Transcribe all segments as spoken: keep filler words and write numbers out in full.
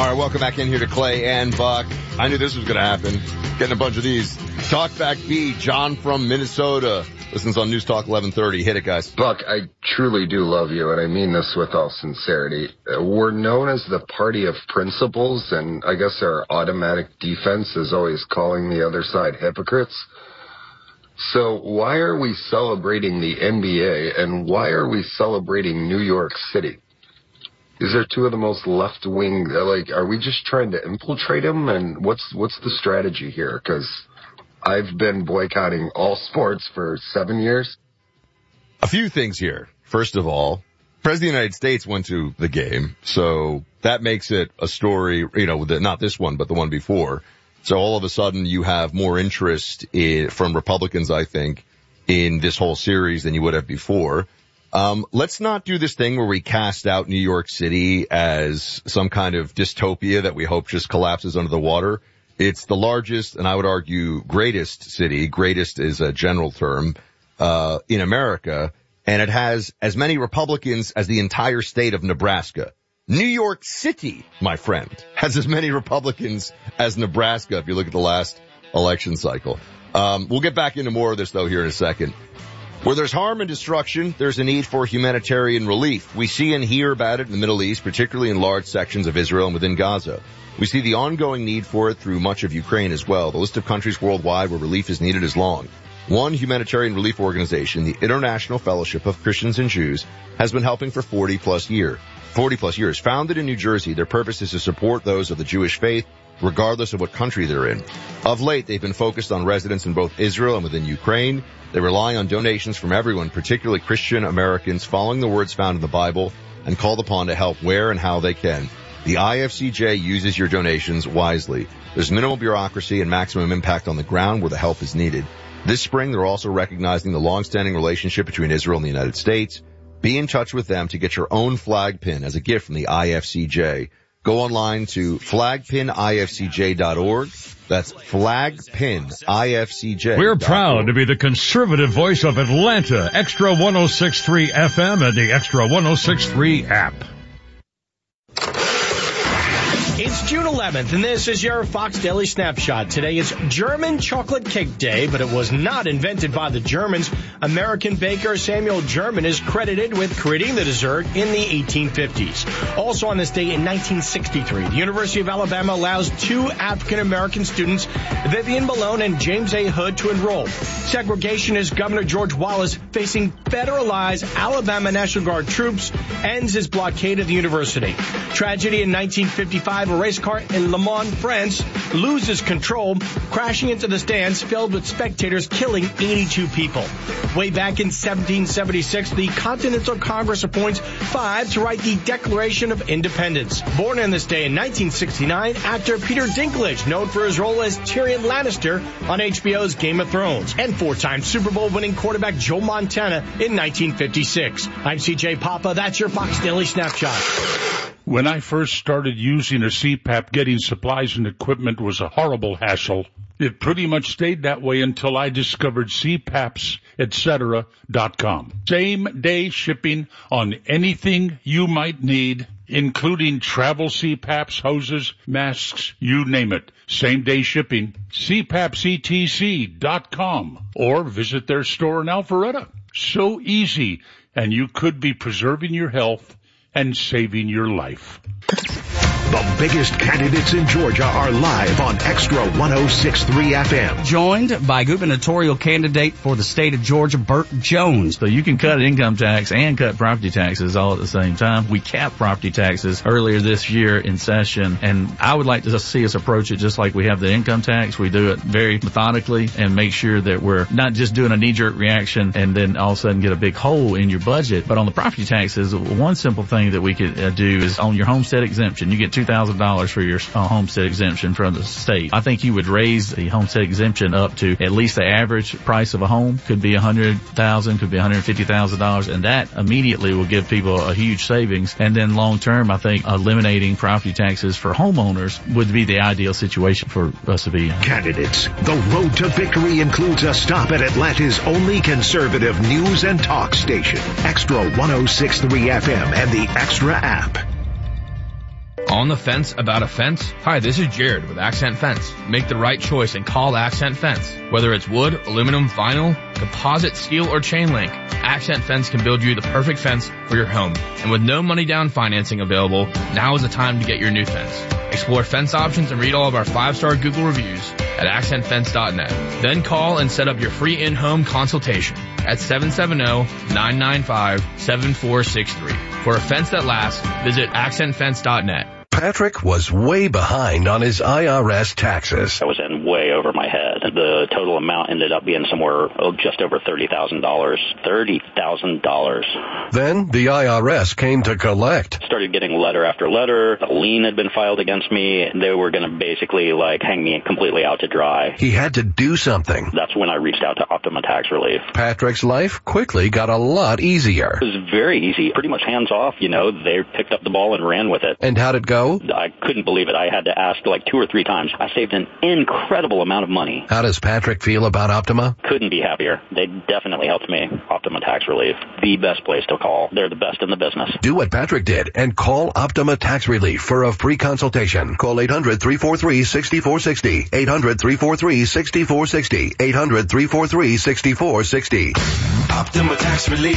All right, welcome back in here to Clay and Buck. I knew this was going to happen. Getting a bunch of these. Talkback B, John from Minnesota. Listens on News Talk eleven thirty. Hit it, guys. Buck, I truly do love you, and I mean this with all sincerity. Uh, we're known as the party of principles, and I guess our automatic defense is always calling the other side hypocrites. So why are we celebrating the N B A, and why are we celebrating New York City? These are two of the most left-wing, like, are we just trying to infiltrate them? And what's what's the strategy here? Because I've been boycotting all sports for seven years. A few things here. First of all, President of the United States went to the game, so that makes it a story, you know, not this one, but the one before. So all of a sudden you have more interest in, from Republicans, I think, in this whole series than you would have before. Um, let's not do this thing where we cast out New York City as some kind of dystopia that we hope just collapses under the water. It's the largest, and I would argue greatest city, greatest is a general term, uh, in America, and it has as many Republicans as the entire state of Nebraska. New York City, my friend, has as many Republicans as Nebraska if you look at the last election cycle. Um, we'll get back into more of this, though, here in a second. Where there's harm and destruction, there's a need for humanitarian relief. We see and hear about it in the Middle East, particularly in large sections of Israel and within Gaza. We see the ongoing need for it through much of Ukraine as well. The list of countries worldwide where relief is needed is long. One humanitarian relief organization, the International Fellowship of Christians and Jews, has been helping for forty plus year, forty plus years. Founded in New Jersey, their purpose is to support those of the Jewish faith, regardless of what country they're in. Of late, they've been focused on residents in both Israel and within Ukraine. They rely on donations from everyone, particularly Christian Americans, following the words found in the Bible and called upon to help where and how they can. The I F C J uses your donations wisely. There's minimal bureaucracy and maximum impact on the ground where the help is needed. This spring, they're also recognizing the long-standing relationship between Israel and the United States. Be in touch with them to get your own flag pin as a gift from the I F C J. Go online to flag pin I F C J dot org. That's flag pin I F C J. We're proud to be the conservative voice of Atlanta. Extra one oh six point three F M and the Extra one oh six point three app. It's June eleventh, and this is your Fox Daily Snapshot. Today is German Chocolate Cake Day, but it was not invented by the Germans. American baker Samuel German is credited with creating the dessert in the eighteen fifties. Also on this day in nineteen sixty-three, the University of Alabama allows two African-American students, Vivian Malone and James A. Hood, to enroll. Segregationist Governor George Wallace, facing federalized Alabama National Guard troops, ends his blockade of the university. Tragedy in nineteen fifty-five, a race car in Le Mans, France, loses control, crashing into the stands filled with spectators, killing eighty-two people. Way back in seventeen seventy-six, the Continental Congress appoints five to write the Declaration of Independence. Born on this day in nineteen sixty-nine, actor Peter Dinklage, known for his role as Tyrion Lannister on H B O's Game of Thrones, and four-time Super Bowl winning quarterback Joe Montana in nineteen fifty-six. I'm C J Papa. That's your Fox Daily Snapshot. When I first started using a C PAP, getting supplies and equipment was a horrible hassle. It pretty much stayed that way until I discovered C PAPs et cetera dot com. Same-day shipping on anything you might need, including travel C PAPs, hoses, masks, you name it. Same-day shipping. C PAPs E T C dot com or visit their store in Alpharetta. So easy, and you could be preserving your health and saving your life. The biggest candidates in Georgia are live on Extra one oh six point three F M. Joined by gubernatorial candidate for the state of Georgia, Burt Jones. So you can cut income tax and cut property taxes all at the same time. We capped property taxes earlier this year in session, and I would like to see us approach it just like we have the income tax. We do it very methodically and make sure that we're not just doing a knee-jerk reaction and then all of a sudden get a big hole in your budget. But on the property taxes, one simple thing that we could uh, do is on your homestead exemption. You get two thousand dollars for your uh, homestead exemption from the state. I think you would raise the homestead exemption up to at least the average price of a home. Could be one hundred thousand dollars, could be one hundred fifty thousand dollars, and that immediately will give people a huge savings. And then long term, I think eliminating property taxes for homeowners would be the ideal situation for us to be in. Candidates. The road to victory includes a stop at Atlanta's only conservative news and talk station. Extra one oh six point three F M and the Extra app. On the fence about a fence? Hi, this is Jared with Accent Fence. Make the right choice and call Accent Fence. Whether it's wood, aluminum, vinyl, composite, steel, or chain link, Accent Fence can build you the perfect fence for your home. And with no money down financing available, now is the time to get your new fence. Explore fence options and read all of our five-star Google reviews at accent fence dot net. Then call and set up your free in-home consultation at seven seven zero, nine nine five, seven four six three. For a fence that lasts, visit accent fence dot net. Patrick was way behind on his I R S taxes. I was in way over my head. The total amount ended up being somewhere oh, just over thirty thousand dollars. thirty thousand dollars. Then the I R S came to collect. Started getting letter after letter. A lien had been filed against me. They were going to basically like hang me completely out to dry. He had to do something. That's when I reached out to Optima Tax Relief. Patrick's life quickly got a lot easier. It was very easy. Pretty much hands off, you know. They picked up the ball and ran with it. And how'd it go? I couldn't believe it. I had to ask like two or three times. I saved an incredible amount of money. How does Patrick feel about Optima? Couldn't be happier. They definitely helped me. Optima Tax Relief, the best place to call. They're the best in the business. Do what Patrick did and call Optima Tax Relief for a free consultation. Call eight hundred, three four three, six four six zero. eight hundred, three four three, six four six zero. eight hundred, three four three, six four six zero. Optima Tax Relief.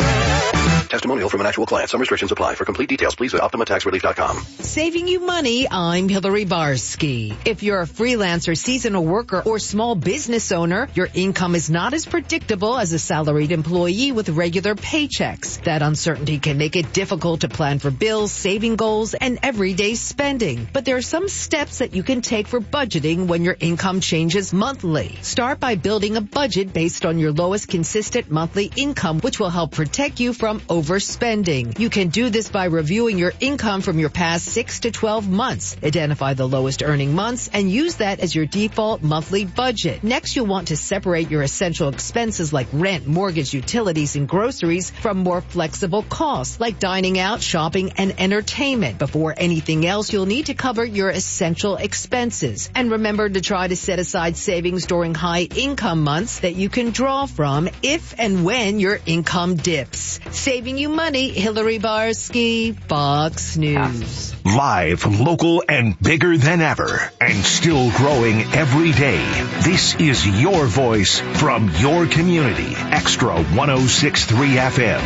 Testimonial from an actual client. Some restrictions apply. For complete details, please visit optima tax relief dot com. Saving you money, I'm Hillary Barsky. If you're a freelancer, seasonal worker, or small business owner, your income is not as predictable as a salaried employee with regular paychecks. That uncertainty can make it difficult to plan for bills, saving goals, and everyday spending. But there are some steps that you can take for budgeting when your income changes monthly. Start by building a budget based on your lowest consistent monthly income, which will help protect you from overspending. You can do this by reviewing your income from your past six to twelve months. Identify the lowest earning months and use that as your default monthly budget. Next, you'll want to separate your essential expenses like rent, mortgage, utilities, and groceries from more flexible costs like dining out, shopping, and entertainment. Before anything else, you'll need to cover your essential expenses. And remember to try to set aside savings during high income months that you can draw from if and when your income dips. Saving you money, Hillary Barsky, Fox News. Live, local, and bigger than ever, and still growing every day. This is your voice from your community. Extra one oh six point three F M.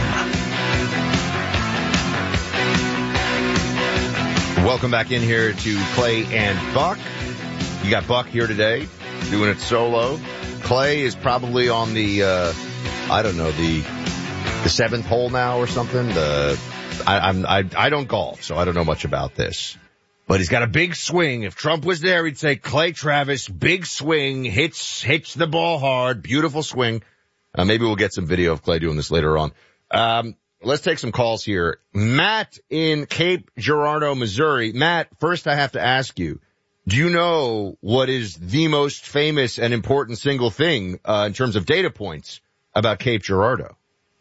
Welcome back in here to Clay and Buck. You got Buck here today, doing it solo. Clay is probably on the, uh, I don't know, the the seventh hole now or something. The I, I'm I I don't golf, so I don't know much about this. But he's got a big swing. If Trump was there, he'd say, Clay Travis, big swing, hits hits the ball hard, beautiful swing. Uh, maybe we'll get some video of Clay doing this later on. Um, let's take some calls here. Matt in Cape Girardeau, Missouri. Matt, first I have to ask you, do you know what is the most famous and important single thing uh, in terms of data points about Cape Girardeau?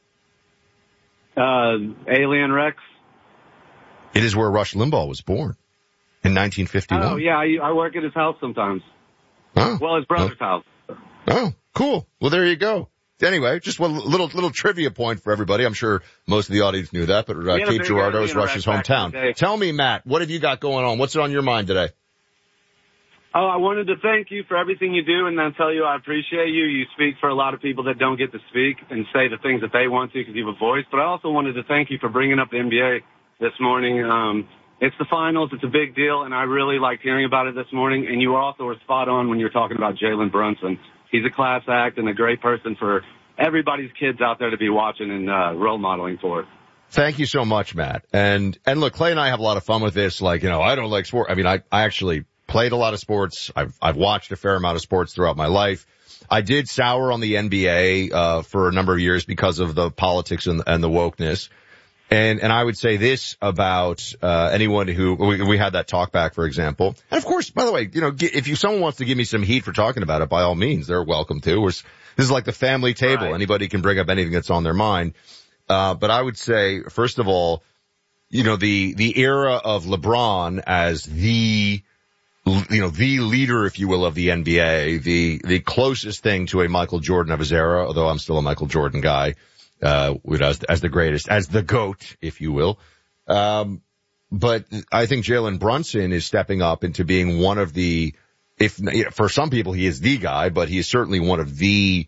Uh, Alien Rex. It is where Rush Limbaugh was born in nineteen fifty-one. Oh, yeah, I, I work at his house sometimes. Oh. Well, his brother's oh. house. Oh, cool. Well, there you go. Anyway, just one little little trivia point for everybody. I'm sure most of the audience knew that, but uh, Cape Girardeau is Rush's hometown. Tell me, Matt, what have you got going on? What's on your mind today? Oh, I wanted to thank you for everything you do and then tell you I appreciate you. You speak for a lot of people that don't get to speak and say the things that they want to because you have a voice. But I also wanted to thank you for bringing up the N B A this morning. Um, it's the finals. It's a big deal, and I really liked hearing about it this morning. And you also were spot on when you were talking about Jalen Brunson. He's a class act and a great person for everybody's kids out there to be watching and uh, role modeling for. Thank you so much, Matt. And and look, Clay and I have a lot of fun with this. Like, you know, I don't like sport. I mean, I, I actually played a lot of sports. I've I've watched a fair amount of sports throughout my life. I did sour on the N B A uh for a number of years because of the politics and, and the wokeness. And and I would say this about uh anyone who we, we had that talk back, for example. And of course, by the way, you know, if you someone wants to give me some heat for talking about it, by all means, they're welcome to. This is like the family table. Right. Anybody can bring up anything that's on their mind. Uh but I would say, first of all, you know, the the era of LeBron as the you know, the leader, if you will, of the N B A, the, the closest thing to a Michael Jordan of his era, although I'm still a Michael Jordan guy, uh, as, as the greatest, as the GOAT, if you will. Um, but I think Jalen Brunson is stepping up into being one of the, if you know, for some people he is the guy, but he is certainly one of the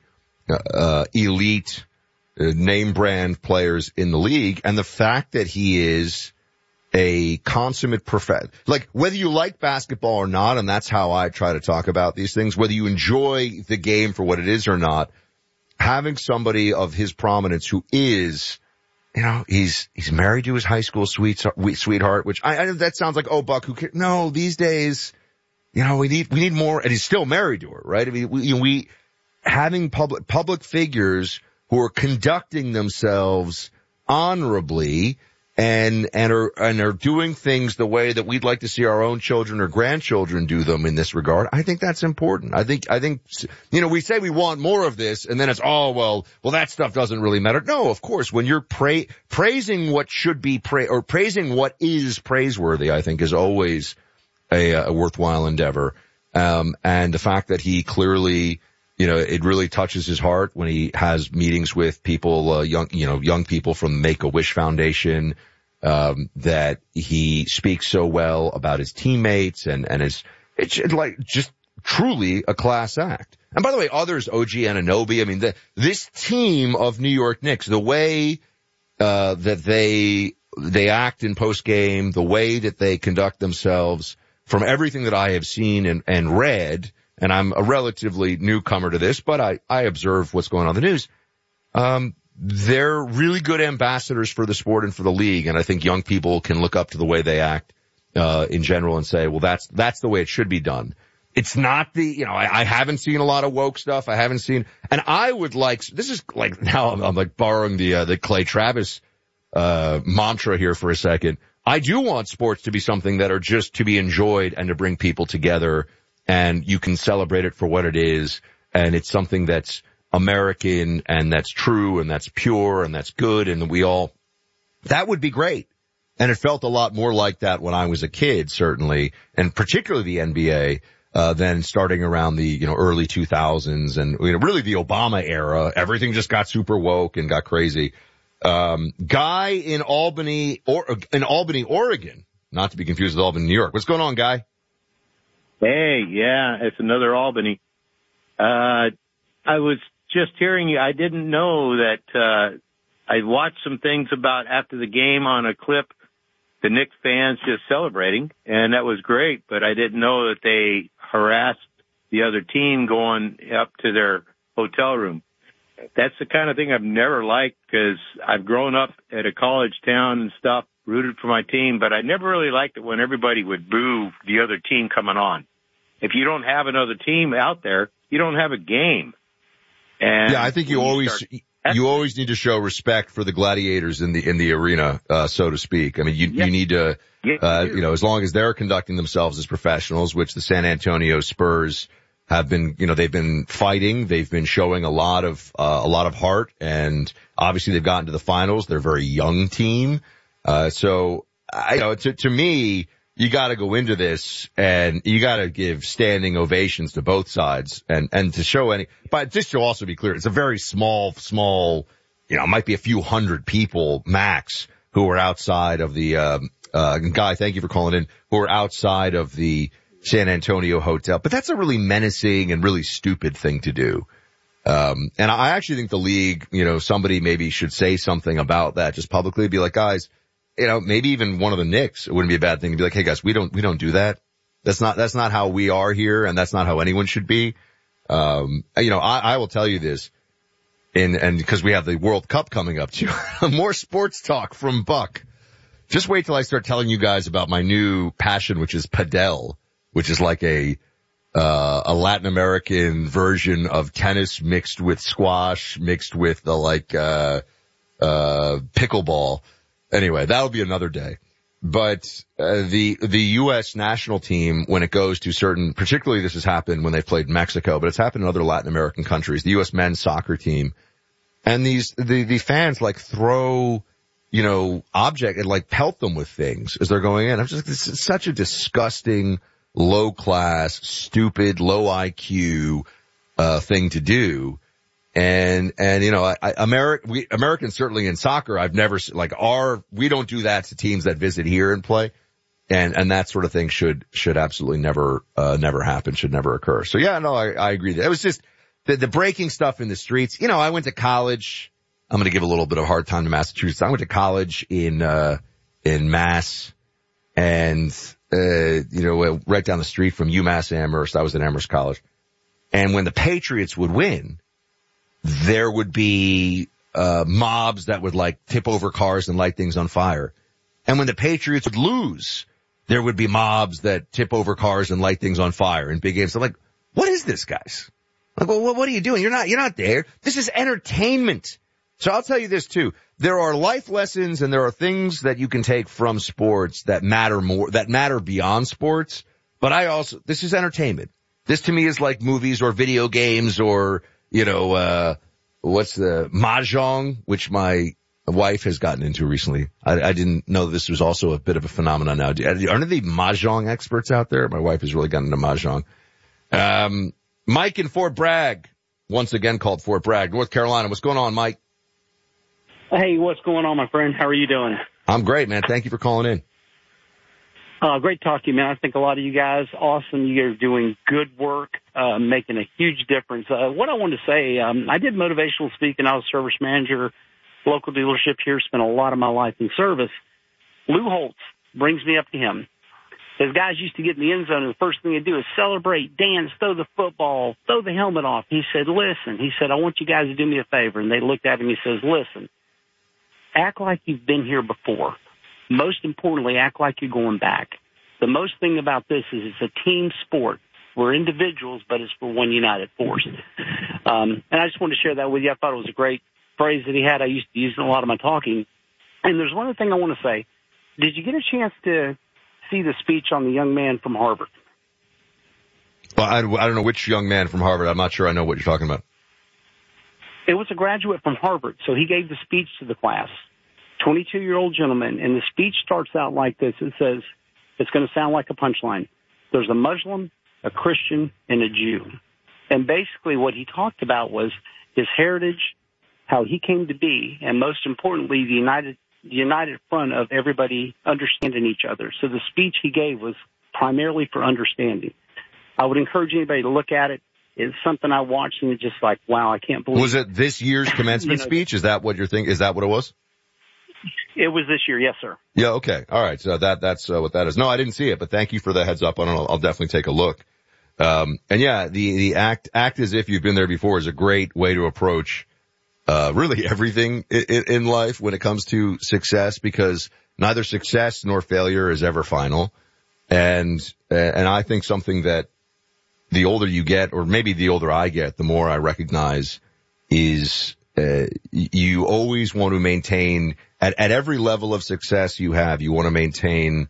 uh, elite uh, name brand players in the league. And the fact that he is a consummate prof- like whether you like basketball or not, and that's how I try to talk about these things, whether you enjoy the game for what it is or not, having somebody of his prominence who is, you know, he's, he's married to his high school sweet, sweetheart, which I, I that sounds like, oh, Buck, who cares? No, these days, you know, we need, we need more, and he's still married to her, right? I mean, we, we having public, public figures who are conducting themselves honorably and, and are, and are doing things the way that we'd like to see our own children or grandchildren do them in this regard. I think that's important. I think, I think, you know, we say we want more of this and then it's, oh, well, well, that stuff doesn't really matter. No, of course, when you're pra- praising what should be pra- or praising what is praiseworthy, I think is always a, a worthwhile endeavor. Um, and the fact that he clearly, you know, it really touches his heart when he has meetings with people, uh, young, you know, young people from the Make-A-Wish Foundation, um, that he speaks so well about his teammates and, and his, it's like just truly a class act. And by the way, others, O G Anunoby, I mean, the, this team of New York Knicks, the way, uh, that they, they act in post game, the way that they conduct themselves, from everything that I have seen and, and read, and I'm a relatively newcomer to this, but I, I observe what's going on in the news. Um, they're really good ambassadors for the sport and for the league. And I think young people can look up to the way they act, uh, in general and say, well, that's, that's the way it should be done. It's not the, you know, I, I haven't seen a lot of woke stuff. I haven't seen, and I would like, this is like, now I'm, I'm like borrowing the, uh, the Clay Travis, uh, mantra here for a second. I do want sports to be something that are just to be enjoyed and to bring people together, and you can celebrate it for what it is, and it's something that's American and that's true and that's pure and that's good, and we all, that would be great. And it felt a lot more like that when I was a kid, certainly, and particularly the N B A, uh, than starting around the, you know, early two thousands and, you know, really the Obama era. Everything just got super woke and got crazy. Um, Guy in Albany, or in Albany, Oregon, not to be confused with Albany, New York. What's going on, Guy? Hey, yeah, it's another Albany. Uh, I was just hearing you. I didn't know that, uh, I watched some things about after the game on a clip, the Knicks fans just celebrating, and that was great, but I didn't know that they harassed the other team going up to their hotel room. That's the kind of thing I've never liked, because I've grown up at a college town and stuff, rooted for my team, but I never really liked it when everybody would boo the other team coming on. If you don't have another team out there, you don't have a game. And yeah, I think you always, start, you always need to show respect for the gladiators in the, in the arena, uh, so to speak. I mean, you, yeah. you need to, uh, you know, as long as they're conducting themselves as professionals, which the San Antonio Spurs have been, you know, they've been fighting. They've been showing a lot of, uh, a lot of heart, and obviously they've gotten to the finals. They're a very young team. Uh, so, I, you know, to, to me, you gotta go into this and you gotta give standing ovations to both sides and, and to show any, but just to also be clear, it's a very small, small, you know, it might be a few hundred people max who are outside of the, um, uh, Guy, thank you for calling in, who are outside of the San Antonio hotel. But that's a really menacing and really stupid thing to do. Um, and I actually think the league, you know, somebody maybe should say something about that just publicly, be like, guys, you know, maybe even one of the Knicks, it wouldn't be a bad thing to be like, hey guys, we don't, we don't do that. That's not, that's not how we are here, and that's not how anyone should be. Um, you know, I, I will tell you this, and, and because we have the World Cup coming up too, more sports talk from Buck. Just wait till I start telling you guys about my new passion, which is padel, which is like a, uh, a Latin American version of tennis mixed with squash, mixed with the like, uh, uh, pickleball. Anyway, that'll be another day. But, uh, the, the U S national team, when it goes to certain, particularly this has happened when they played Mexico, but it's happened in other Latin American countries, the U S men's soccer team. And these, the, the fans like throw, you know, object and like pelt them with things as they're going in. I'm just, this is such a disgusting, low class, stupid, low I Q, uh, thing to do. And, and, you know, I, I, Ameri- we, Americans certainly in soccer, I've never, like our, we don't do that to teams that visit here and play. And, and that sort of thing should, should absolutely never, uh, never happen, should never occur. So yeah, no, I, I agree. It was just the, the breaking stuff in the streets. You know, I went to college. I'm going to give a little bit of a hard time to Massachusetts. I went to college in, uh, in Mass and, uh, you know, right down the street from UMass Amherst. I was at Amherst College. And when the Patriots would win, there would be, uh, mobs that would like tip over cars and light things on fire. And when the Patriots would lose, there would be mobs that tip over cars and light things on fire in big games. I'm like, what is this, guys? Like, well, what are you doing? You're not, you're not there. This is entertainment. So I'll tell you this too. There are life lessons and there are things that you can take from sports that matter more, that matter beyond sports. But I also, this is entertainment. This to me is like movies or video games or, you know, uh, what's the Mahjong, which my wife has gotten into recently. I, I didn't know this was also a bit of a phenomenon now. Aren't the Mahjong experts out there? My wife has really gotten into Mahjong. Um, Mike in Fort Bragg, once again called Fort Bragg, North Carolina. What's going on, Mike? Hey, what's going on, my friend? How are you doing? I'm great, man. Thank you for calling in. Uh, great to talk to you, man. I think a lot of you guys, awesome. You guys are doing good work, uh, making a huge difference. Uh, what I wanted to say, um, I did motivational speaking. I was service manager, local dealership here, spent a lot of my life in service. Lou Holtz brings me up to him. His guys used to get in the end zone, and the first thing they do is celebrate, dance, throw the football, throw the helmet off. He said, listen, he said, I want you guys to do me a favor. And they looked at him, he says, listen, act like you've been here before. Most importantly, act like you're going back. The most thing about this is it's a team sport. We're individuals, but it's for one united force. Um, and I just wanted to share that with you. I thought it was a great phrase that he had. I used to use it in a lot of my talking. And there's one other thing I want to say. Did you get a chance to see the speech on the young man from Harvard? Well, I, I don't know which young man from Harvard. I'm not sure I know what you're talking about. It was a graduate from Harvard, so he gave the speech to the class. twenty-two-year-old gentleman, and the speech starts out like this. It says, it's going to sound like a punchline. There's a Muslim, a Christian, and a Jew. And basically what he talked about was his heritage, how he came to be, and most importantly, the united, united front of everybody understanding each other. So the speech he gave was primarily for understanding. I would encourage anybody to look at it. It's something I watched and it's just like, wow, I can't believe it. Was it this year's commencement you know, speech? Is that what you're thinking? Is that what it was? It was this year, yes, sir. Yeah, okay. All right. So that, that's uh, what that is. No, I didn't see it, but thank you for the heads up on it. I'll, I'll definitely take a look. Um, and yeah, the, the act, act as if you've been there before is a great way to approach, uh, really everything in, in life when it comes to success, because neither success nor failure is ever final. And, and I think something that the older you get, or maybe the older I get, the more I recognize is, uh, you always want to maintain at, at every level of success you have, you want to maintain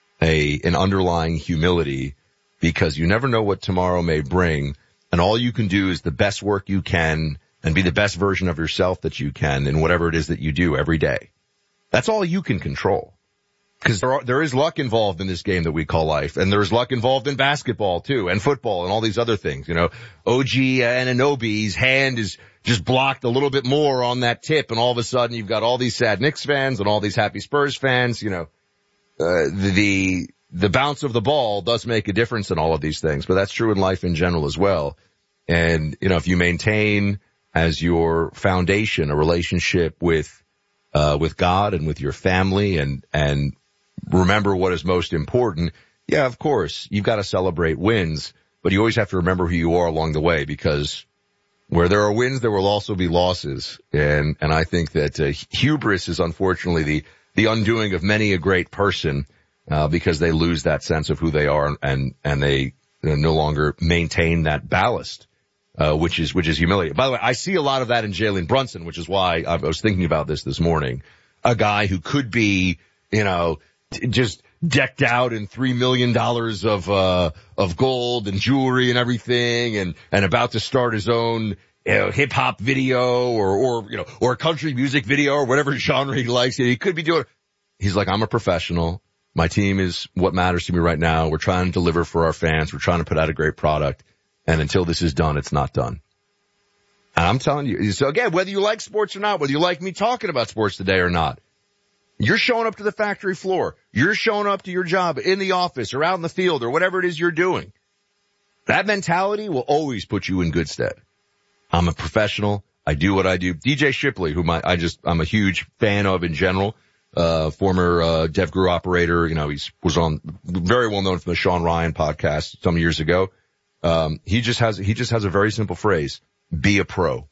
a, an underlying humility, because you never know what tomorrow may bring. And all you can do is the best work you can and be the best version of yourself that you can in whatever it is that you do every day. That's all you can control. Because there are, there is luck involved in this game that we call life, and there's luck involved in basketball too, and football, and all these other things. You know, O G Anunoby's hand is just blocked a little bit more on that tip, and all of a sudden you've got all these sad Knicks fans and all these happy Spurs fans. You know, uh, the, the the bounce of the ball does make a difference in all of these things, but that's true in life in general as well. And you know, if you maintain as your foundation a relationship with uh with God and with your family, and and remember what is most important. Yeah, of course, you've got to celebrate wins, but you always have to remember who you are along the way, because where there are wins, there will also be losses. And, and I think that uh, hubris is unfortunately the, the undoing of many a great person, uh, because they lose that sense of who they are, and, and they you know, no longer maintain that ballast, uh, which is, which is humility. By the way, I see a lot of that in Jalen Brunson, which is why I was thinking about this this morning. A guy who could be, you know, just decked out in three million dollars of, uh, of gold and jewelry and everything, and, and about to start his own, you know, hip hop video or, or, you know, or a country music video or whatever genre he likes. He could be doing. He's like, I'm a professional. My team is what matters to me right now. We're trying to deliver for our fans. We're trying to put out a great product. And until this is done, it's not done. And I'm telling you, so again, whether you like sports or not, whether you like me talking about sports today or not, you're showing up to the factory floor. You're showing up to your job in the office or out in the field or whatever it is you're doing. That mentality will always put you in good stead. I'm a professional. I do what I do. D J Shipley, whom I, I just, I'm a huge fan of in general, uh, former, uh, Dev Guru operator. You know, he was on, very well known from the Sean Ryan podcast some years ago. Um, he just has, he just has a very simple phrase. Be a pro.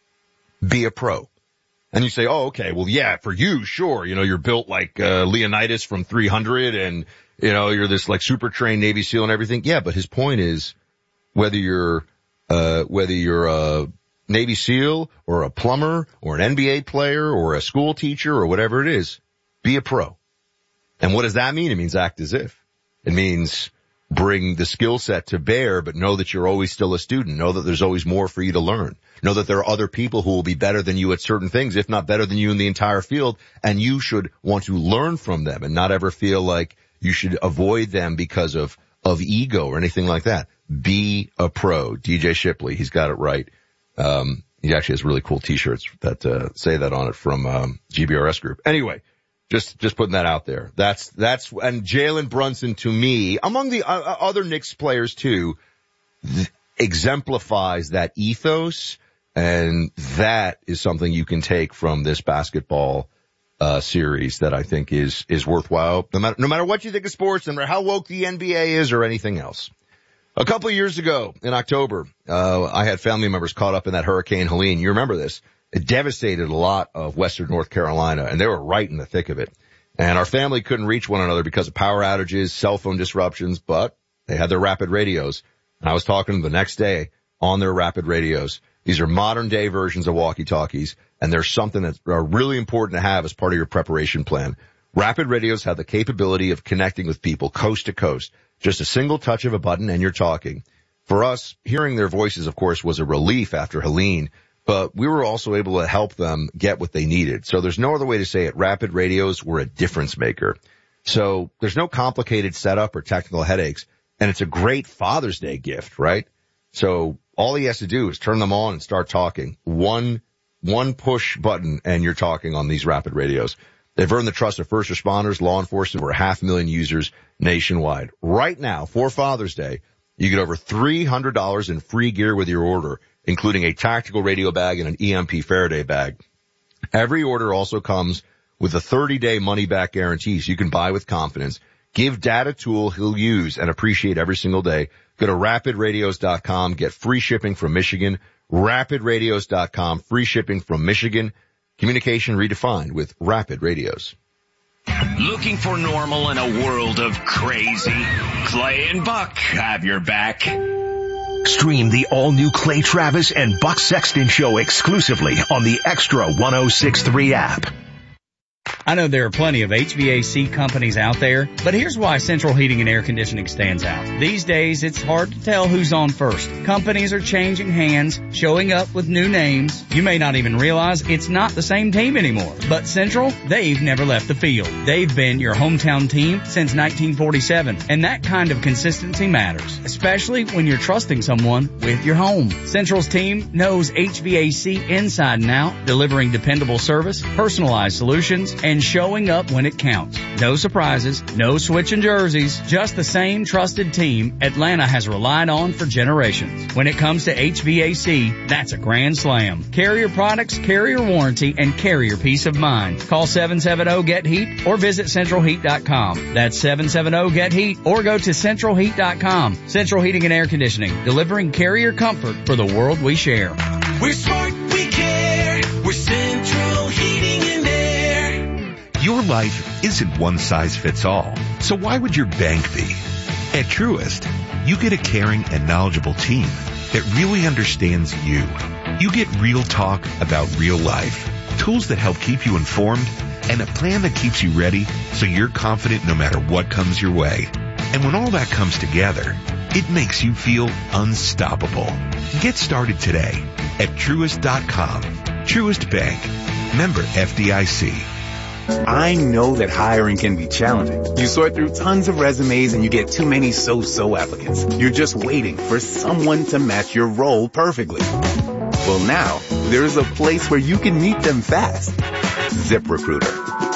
Be a pro. And you say, oh, okay, well, yeah, for you, sure. You know, you're built like, uh, Leonidas from three hundred and, you know, you're this like super trained Navy SEAL and everything. Yeah, but his point is whether you're, uh, whether you're a Navy SEAL or a plumber or an N B A player or a school teacher or whatever it is, be a pro. And what does that mean? It means act as if. It means bring the skill set to bear, but know that you're always still a student. Know that there's always more for you to learn. Know that there are other people who will be better than you at certain things, if not better than you in the entire field, and you should want to learn from them and not ever feel like you should avoid them because of, of ego or anything like that. Be a pro. D J Shipley, he's got it right. Um, he actually has really cool t-shirts that, uh, say that on it from, um, G B R S Group. Anyway. Just, just putting that out there. That's, that's, and Jalen Brunson to me, among the uh, other Knicks players too, th- exemplifies that ethos, and that is something you can take from this basketball, uh, series that I think is, is worthwhile, no matter, no matter what you think of sports, no matter how woke the N B A is or anything else. A couple of years ago in October, uh, I had family members caught up in that Hurricane Helene. You remember this. It devastated a lot of Western North Carolina, and they were right in the thick of it. And our family couldn't reach one another because of power outages, cell phone disruptions, but they had their rapid radios. And I was talking to them the next day on their rapid radios. These are modern day versions of walkie-talkies, and there's something that's really important to have as part of your preparation plan. Rapid radios have the capability of connecting with people coast to coast. Just a single touch of a button and you're talking. For us, hearing their voices, of course, was a relief after Helene. But we were also able to help them get what they needed. So there's no other way to say it. Rapid radios were a difference maker. So there's no complicated setup or technical headaches. And it's a great Father's Day gift, right? So all he has to do is turn them on and start talking. One, one push button and you're talking on these rapid radios. They've earned the trust of first responders, law enforcement, over half a million users nationwide. Right now, for Father's Day, you get over three hundred dollars in free gear with your order, including a tactical radio bag and an E M P Faraday bag. Every order also comes with a thirty day money-back guarantee, so you can buy with confidence. Give Dad a tool he'll use and appreciate every single day. Go to rapid radios dot com, get free shipping from Michigan. rapid radios dot com, free shipping from Michigan. Communication redefined with Rapid Radios. Looking for normal in a world of crazy? Clay and Buck have your back. Stream the all-new Clay Travis and Buck Sexton show exclusively on the Extra ten sixty-three app. I know there are plenty of H V A C companies out there, but here's why Central Heating and Air Conditioning stands out. These days, it's hard to tell who's on first. Companies are changing hands, showing up with new names. You may not even realize it's not the same team anymore. But Central, they've never left the field. They've been your hometown team since nineteen forty-seven, and that kind of consistency matters, especially when you're trusting someone with your home. Central's team knows H V A C inside and out, delivering dependable service, personalized solutions, and showing up when it counts. No surprises, no switching jerseys, just the same trusted team Atlanta has relied on for generations. When it comes to H V A C, that's a grand slam. Carrier products, carrier warranty, and carrier peace of mind. Call seven seven zero get heat or visit central heat dot com. That's seven seven zero get heat or go to central heat dot com. Central Heating and Air Conditioning, delivering carrier comfort for the world we share. We're smart, we care. We're Central Heating and Air. Your life isn't one size fits all, so why would your bank be? At Truist, you get a caring and knowledgeable team that really understands you. You get real talk about real life, tools that help keep you informed, and a plan that keeps you ready so you're confident no matter what comes your way. And when all that comes together, it makes you feel unstoppable. Get started today at Truist dot com. Truist Bank. Member F D I C. I know that hiring can be challenging. You sort through tons of resumes and you get too many so-so applicants. You're just waiting for someone to match your role perfectly. Well, now, there's a place where you can meet them fast. ZipRecruiter.